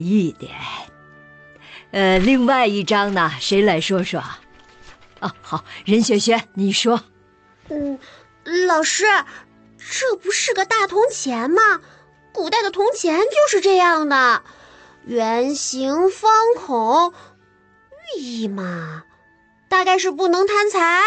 一点。另外一张呢，谁来说说？啊，好，任萱萱，你说。 老师，这不是个大铜钱吗？古代的铜钱就是这样的，圆形方孔，寓意嘛，大概是不能贪财。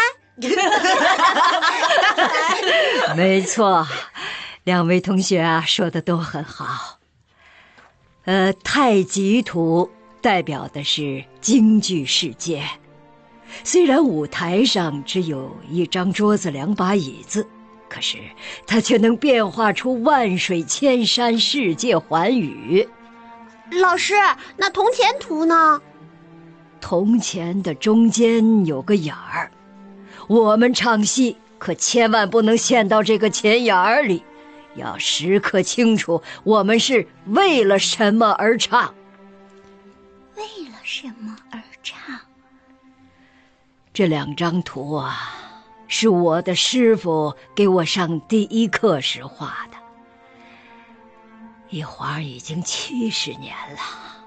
没错，两位同学啊，说的都很好。太极图代表的是京剧世界，虽然舞台上只有一张桌子2把椅子，可是它却能变化出万水千山，世界寰宇。 老师，那铜钱图呢？ 铜钱的中间有个眼儿，我们唱戏可千万不能陷到这个钱眼儿里，要时刻清楚我们是为了什么而唱。 为了什么而唱？ 这2张图啊，是我的师傅给我上第1课时画的，一晃已经70年了。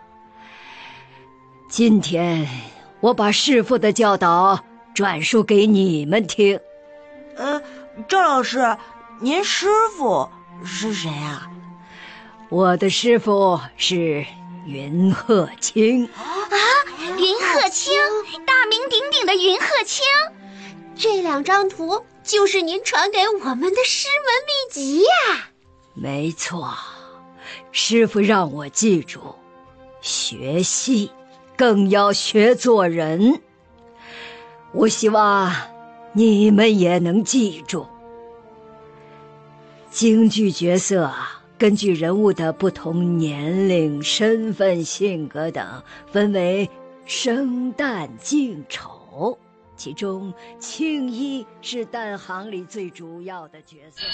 今天我把师傅的教导转述给你们听。 赵老师，您师傅是谁啊？ 我的师傅是云鹤卿。 云鹤卿，大名鼎鼎的云鹤卿。 这2张图就是您传给我们的师门秘籍呀。 没错，师傅让我记住，学戏更要学做人。我希望你们也能记住，京剧角色啊，根据人物的不同年龄、身份、性格等，分为生旦净丑，其中青衣是旦行里最主要的角色。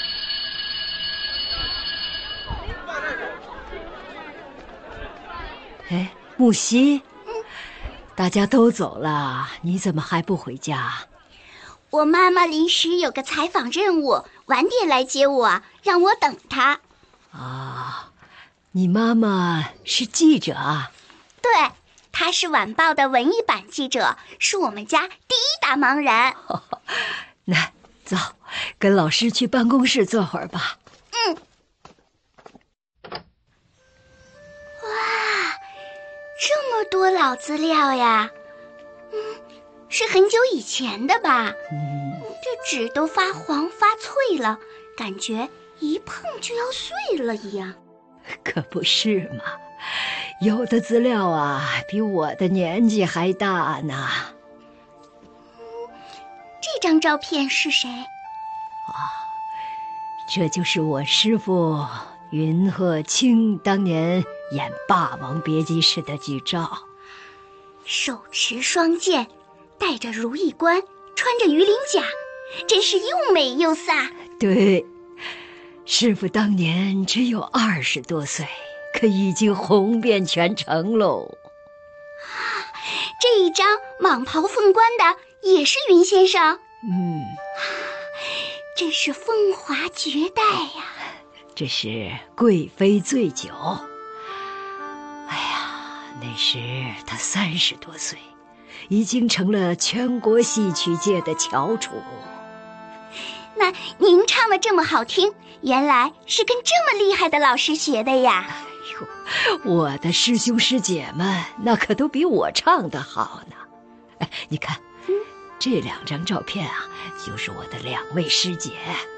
木西，大家都走了，你怎么还不回家？ 我妈妈临时有个采访任务，晚点来接我，让我等她。 啊，你妈妈是记者啊？ 对，她是晚报的文艺版记者，是我们家第1大忙人。 那走，跟老师去办公室坐会儿吧。 这么多老资料呀，是很久以前的吧？这纸都发黄发脆了，感觉一碰就要碎了一样。 可不是嘛，有的资料啊，比我的年纪还大呢。 这张照片是谁？ 这就是我师父云鹤卿当年演《霸王别姬》时的剧照。 手持双剑，戴着如意冠，穿着鱼鳞甲，真是又美又飒。 对，师父当年只有20多岁，可已经红遍全城喽。 这一张蟒袍凤冠的也是云先生。真是风华绝代呀。 这是贵妃醉酒。哎呀，那时他30多岁，已经成了全国戏曲界的翘楚。 那您唱的这么好听，原来是跟这么厉害的老师学的呀？ 我的师兄师姐们那可都比我唱得好呢。你看，这2张照片啊，就是我的2位师姐。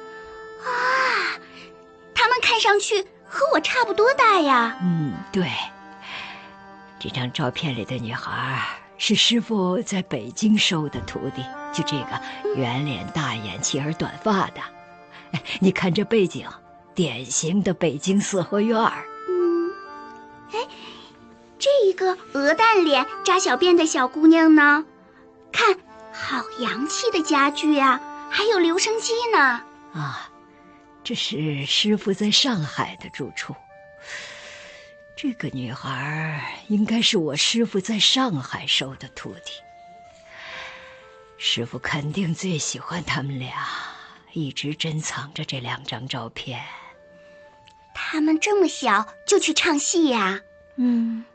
他们看上去和我差不多大呀。 对。这张照片里的女孩是师父在北京收的徒弟，就这个圆脸大眼、齐耳短发的。你看这背景，典型的北京四合院。 这一个鹅蛋脸、扎小辫的小姑娘呢？看，好洋气的家具呀，还有留声机呢。 这是师父在上海的住处。这个女孩应该是我师父在上海收的徒弟。师父肯定最喜欢他们俩，一直珍藏着这2张照片。 他们这么小就去唱戏呀？ 嗯。